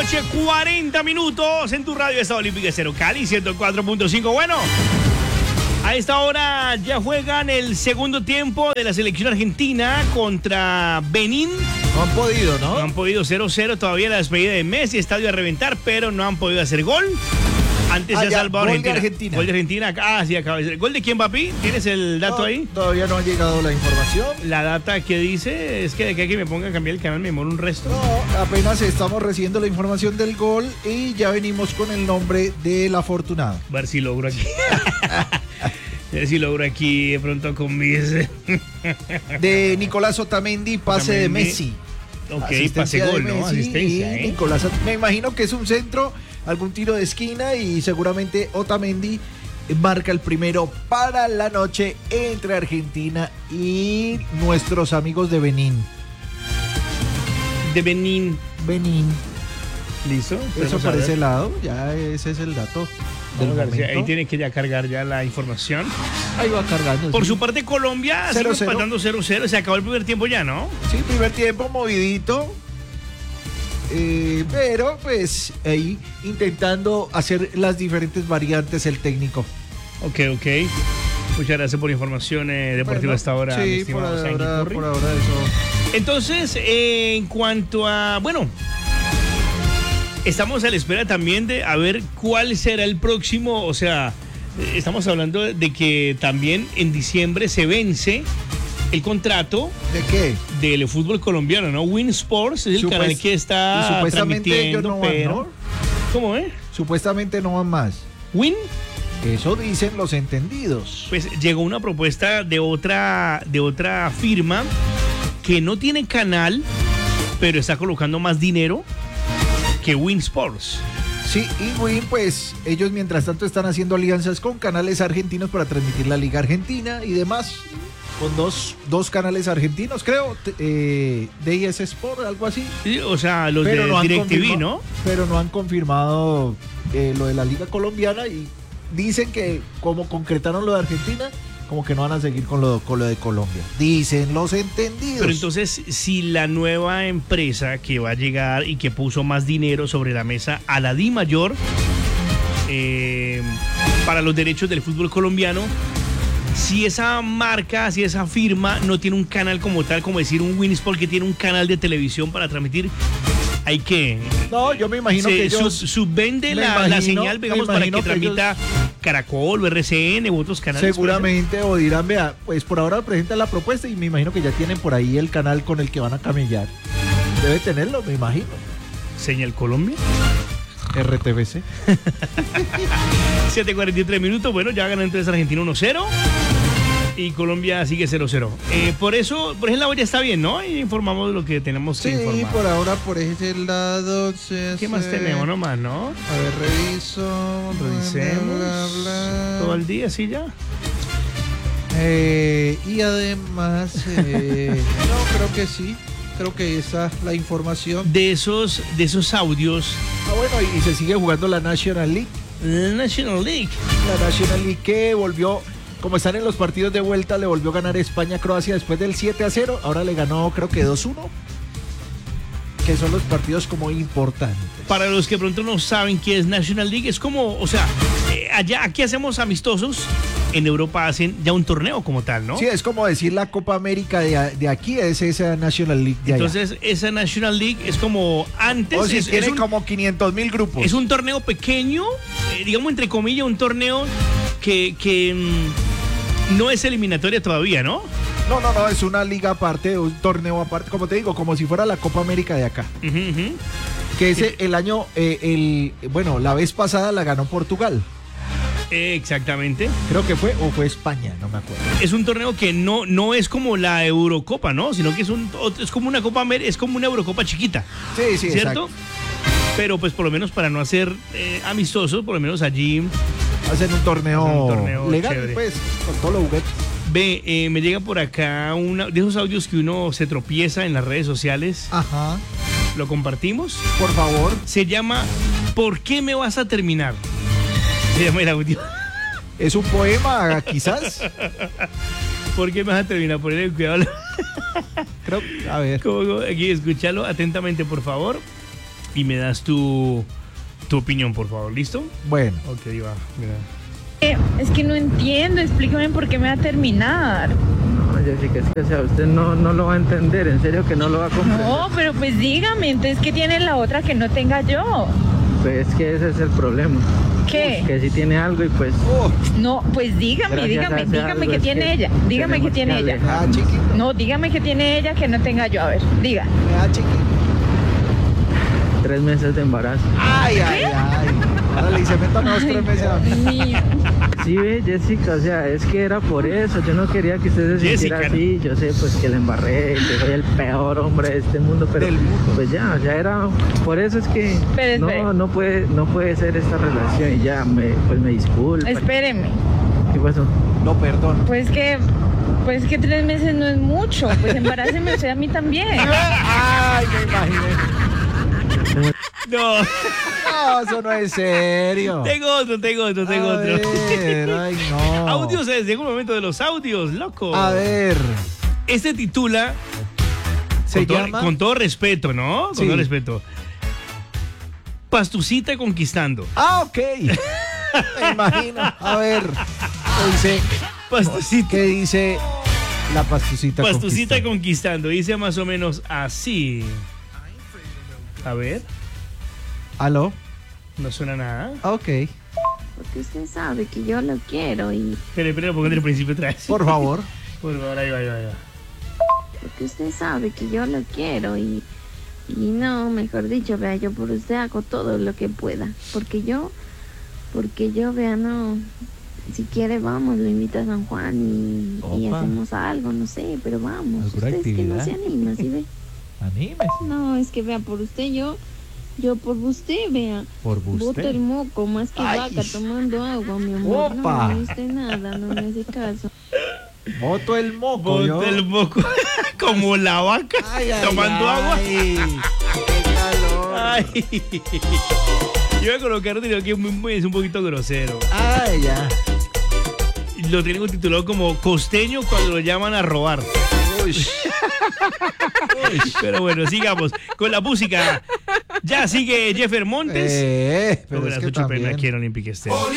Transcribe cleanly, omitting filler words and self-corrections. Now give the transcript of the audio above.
noche, 40 minutos en tu radio Estado Olímpico Estéreo Cali 104.5. Bueno, a esta hora ya juegan el segundo tiempo de la selección argentina contra Benín. No han podido, ¿no? No han podido, 0-0 todavía la despedida de Messi, estadio a reventar, pero no han podido hacer gol. Antes se ha salvado gol Argentina. de Argentina. Gol de Argentina. Ah, sí, acaba de ser. ¿Gol de quién, papi? ¿Tienes el dato ahí? Todavía no ha llegado la información. La data que dice es que de que me ponga a cambiar el canal me demora un resto. No, apenas estamos recibiendo la información del gol y ya venimos con el nombre del afortunado. A ver si logro aquí. A ver si logro aquí de pronto con mis... De Nicolás Otamendi, pase de Messi. Ok, pase gol, ¿no? Asistencia, ¿eh? Nicolás, me imagino que es un centro, algún tiro de esquina y seguramente Otamendi marca el primero para la noche entre Argentina y nuestros amigos de Benín. De Benín. Benín. ¿Listo? Eso por ese lado, ya ese es el dato del momento. Ahí tiene que ya cargar ya la información. Ahí va cargando. Por sí. su parte, Colombia sigue empatando 0-0. Se acabó el primer tiempo ya, ¿no? Sí, primer tiempo movidito. Pero pues ahí intentando hacer las diferentes variantes el técnico. Ok. Muchas gracias por información deportiva hasta ahora. Sí, por ahora eso. Entonces, en cuanto a... Bueno, estamos a la espera también de a ver cuál será el próximo, o sea, estamos hablando de que también en diciembre se vence el contrato. ¿De qué? Del fútbol colombiano, ¿no? Win Sports es el canal que está transmitiendo, no pero... van, ¿no? ¿Cómo, Supuestamente no van más. ¿Win? Eso dicen los entendidos. Pues llegó una propuesta de otra firma que no tiene canal, pero está colocando más dinero que Win Sports. Sí, y Win, pues ellos mientras tanto están haciendo alianzas con canales argentinos para transmitir la Liga Argentina y demás. Con dos canales argentinos, creo, DIS Sport, algo así. Sí, o sea, los de DirecTV, ¿no? Pero no han confirmado lo de la Liga Colombiana y dicen que como concretaron lo de Argentina, como que no van a seguir con lo de Colombia. Dicen los entendidos. Pero entonces, si la nueva empresa que va a llegar y que puso más dinero sobre la mesa a la DIMAYOR para los derechos del fútbol colombiano, si esa marca, si esa firma no tiene un canal como tal, como decir un Winsport que tiene un canal de televisión para transmitir, hay que... No, yo me imagino que ellos... Subvende la señal, digamos, para que transmita Caracol o RCN u otros canales. Seguramente, o dirán, vea, pues por ahora presentan la propuesta y me imagino que ya tienen por ahí el canal con el que van a camellar. Debe tenerlo, me imagino. ¿Señal Colombia? RTBC. 7:43 minutos. Bueno, ya ganan entonces Argentina 1-0 y Colombia sigue 0-0. Por eso, por ese lado ya está bien, ¿no? Y informamos de lo que tenemos que informar. Sí, por ahora por ese lado. ¿Qué más tenemos nomás, no? A ver, revisemos. Todo el día, sí, ya. Y además, no, creo que sí. Creo que esa es la información. De esos audios. Bueno, y se sigue jugando la National League. La National League Que volvió, como están en los partidos de vuelta, le volvió a ganar España a Croacia después del 7-0. Ahora le ganó, creo que 2-1. Que son los partidos como importantes. Para los que pronto no saben qué es National League, es como, o sea, aquí hacemos amistosos. En Europa hacen ya un torneo como tal, ¿no? Sí, es como decir la Copa América de aquí, es esa National League de allá. Entonces, esa National League es como antes. O sea, tiene como 500,000 grupos. Es un torneo pequeño, digamos entre comillas, un torneo que no es eliminatoria todavía, ¿no? No, es una liga aparte, un torneo aparte, como te digo, como si fuera la Copa América de acá. Que es el año, bueno, la vez pasada la ganó Portugal. Exactamente. Creo que fue España, no me acuerdo. Es un torneo que no es como la Eurocopa, ¿no? Sino que es como una Copa, es como una Eurocopa chiquita. Sí, ¿cierto? Exacto. Pero pues por lo menos para no hacer amistosos, por lo menos allí hacen un torneo legal, chévere. Pues, con todos los juguetes. Ve, me llega por acá de esos audios que uno se tropieza en las redes sociales. Ajá. ¿Lo compartimos? Por favor. Se llama ¿Por qué me vas a terminar? Se llama el audio. ¿Es un poema, quizás? ¿Por qué me vas a terminar? Ponle cuidado. Creo, a ver. Aquí, escúchalo atentamente, por favor. y me das tu opinión, por favor. ¿Listo? Bueno. Ok, va. Mira. Es que no entiendo, explícame por qué me va a terminar. No, Jessica, es que o sea, usted no lo va a entender, en serio que no lo va a comprender. No, pero pues dígame, entonces, ¿qué tiene la otra que no tenga yo? Pues es que ese es el problema. ¿Qué? Que sí tiene algo y pues... No, pues dígame Gracias a ese dígame algo qué es tiene que ella. Dígame qué tenemos tiene que ella. alejar. Ah, chiquito. No, dígame qué tiene ella que no tenga yo. A ver, diga. Ah, chiquito. 3 meses de embarazo. Ay. Ahora le dice, métanos 3 meses a mí. Dios mío. Sí, ve, Jessica, o sea, es que era por eso. Yo no quería que usted se sintiera Jessica. así. Yo sé, pues, que la embarré, que soy el peor hombre de este mundo, pero Del mundo. pues ya era... Por eso es que Pero espere. no puede ser esta relación y ya, me disculpa. Espéreme. ¿Qué pasó? No, perdón. Pues que 3 meses no es mucho. Pues embaráceme usted a mí también. Ay, me imaginé. No, No, eso no es serio. tengo otro. A ver, ay, no. Audios, llegó un momento de los audios, loco. A ver. Este titula, Se con, llama. con todo respeto, ¿no? Con Sí. todo respeto. Pastucita conquistando. Ah, ok. Me imagino. A ver. Pastucita. ¿Qué dice la pastucita? Pastucita conquista? conquistando. Dice más o menos así. A ver, ¿Aló? no suena nada. Ah, ok. Porque usted sabe que yo lo quiero y Espera, pongo del principio otra vez. Por favor. Por favor, ahí va. porque usted sabe que yo lo quiero y no, mejor dicho, vea, yo por usted hago todo lo que pueda. Porque yo, vea, no, si quiere vamos, lo invito a San Juan y Opa. hacemos algo, no sé, pero vamos. ¿Alguna Usted es que no actividad? se anima, ¿sí ve? Anímese. No, es que vea, por usted yo por usted, vea. Por Bota el usted. moco más que Ay. vaca tomando agua, mi amor. Opa. No, no viste nada, no me hace caso. Boto el moco. yo. Bota el moco como la vaca tomando agua. Qué calor. Ay. Yo voy a colocar otro que es un poquito grosero. Ay, ya. Lo tengo titulado como costeño cuando lo llaman a robar. Uy. Pero bueno, sigamos con la música. Ya sigue Jeffer Montes. Pero Como es las que 8 pm también. aquí en Olympic Estéreo.